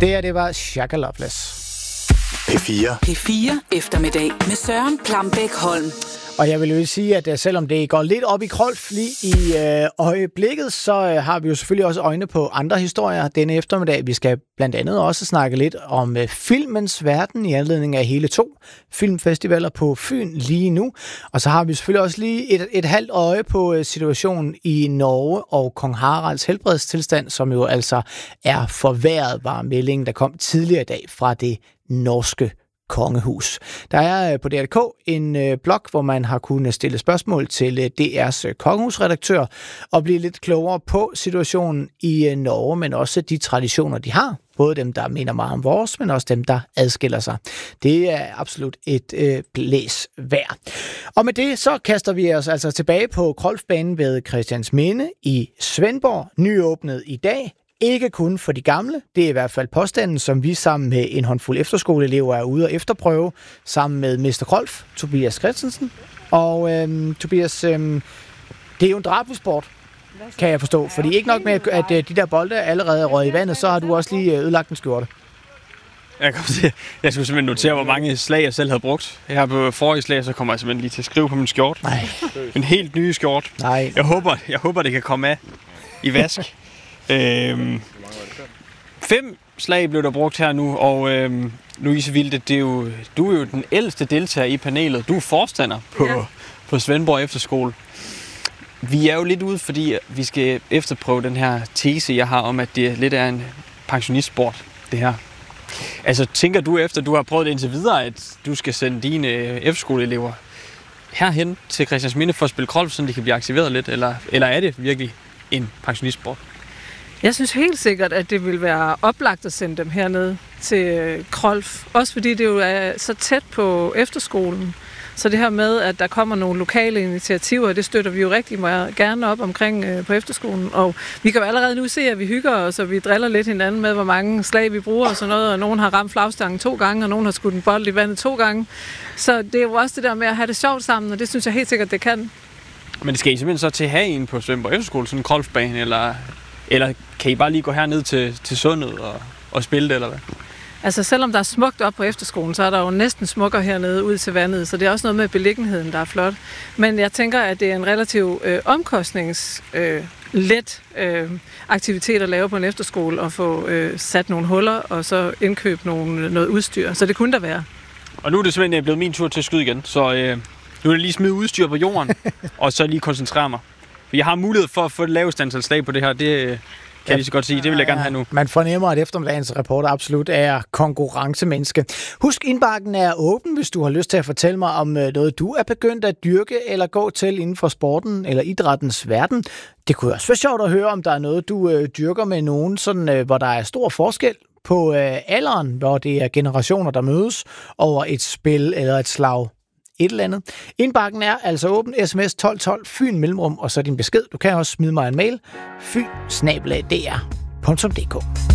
Det var Shaka Loveless. P4 eftermiddag med Søren Plambæk Holm. Og jeg vil jo sige, at selvom det går lidt op i Krolf lige i øjeblikket, så har vi jo selvfølgelig også øjne på andre historier denne eftermiddag. Vi skal blandt andet også snakke lidt om filmens verden i anledning af hele 2 filmfestivaler på Fyn lige nu. Og så har vi selvfølgelig også lige et halvt øje på situationen i Norge og kong Haralds helbredstilstand, som jo altså er forværret, var meldingen, der kom tidligere i dag fra det norske kongehus. Der er på DR.dk en blog, hvor man har kunnet stille spørgsmål til DR's kongehusredaktør og blive lidt klogere på situationen i Norge, men også de traditioner, de har. Både dem, der minder meget om vores, men også dem, der adskiller sig. Det er absolut et blæs værd. Og med det, så kaster vi os altså tilbage på Krolfbanen ved Christiansminde i Svendborg, nyåbnet i dag. Ikke kun for de gamle, det er i hvert fald påstanden, som vi sammen med en håndfuld efterskoleelever er ude og efterprøve, sammen med Mr. Krolf, Tobias Christensen. Og Tobias, det er jo en drabesport, kan jeg forstå. Fordi ikke nok med, at de der bolde allerede er røget i vandet, så har du også lige ødelagt en skjorte. Jeg skulle simpelthen notere, hvor mange slag jeg selv havde brugt. Her på forrige slag, så kommer jeg simpelthen lige til at skrive på min skjorte. Nej. En helt ny skjorte. Nej. Jeg håber, det kan komme af i vask. 5 slag blev der brugt her nu, og Louise Wilde, du er jo den ældste deltager i panelet. Du er forstander på Svendborg Efterskole. Vi er jo lidt ude, fordi vi skal efterprøve den her tese, jeg har om, at det lidt er en pensionistsport, det her. Altså, tænker du efter, du har prøvet det indtil videre, at du skal sende dine efterskoleelever herhen til Christiansminde for at spille Krolf, så de kan blive aktiveret lidt, eller er det virkelig en pensionistsport? Jeg synes helt sikkert, at det vil være oplagt at sende dem herned til Krolf. Også fordi det jo er så tæt på efterskolen. Så det her med, at der kommer nogle lokale initiativer, det støtter vi jo rigtig meget gerne op omkring på efterskolen. Og vi kan jo allerede nu se, at vi hygger os, og vi driller lidt hinanden med, hvor mange slag vi bruger og sådan noget. Og nogen har ramt flagstangen 2 gange, og nogen har skudt en bold i vandet 2 gange. Så det er jo også det der med at have det sjovt sammen, og det synes jeg helt sikkert, det kan. Men skal I simpelthen så til at have en på Svendborg Efterskole, sådan en Krolfbane, eller kan I bare lige gå herned til sundet og spille det, eller hvad? Altså, selvom der er smukt op på efterskolen, så er der jo næsten smukker hernede ud til vandet, så det er også noget med beliggenheden, der er flot. Men jeg tænker, at det er en relativt omkostningslet aktivitet at lave på en efterskole, og få sat nogle huller, og så indkøbe noget udstyr. Så det kunne der være. Og nu er det simpelthen blevet min tur til at skyde igen, så nu er det lige smide udstyr på jorden, og så lige koncentrere mig. For jeg har mulighed for at få et lavest antal slag på det her, det kan jeg lige så godt sige. Det vil jeg gerne have nu. Man fornemmer, at eftermiddagens reporter absolut er konkurrencemenneske. Husk, indbakken er åben, hvis du har lyst til at fortælle mig om noget, du er begyndt at dyrke eller gå til inden for sporten eller idrættens verden. Det kunne også være sjovt at høre, om der er noget, du dyrker med nogen, sådan, hvor der er stor forskel på alderen, hvor det er generationer, der mødes over et spil eller et slag. Et eller andet. Indbakken er altså åben. SMS 1212 Fyn mellemrum, og så din besked. Du kan også smide mig en mail. fyn@dr.dk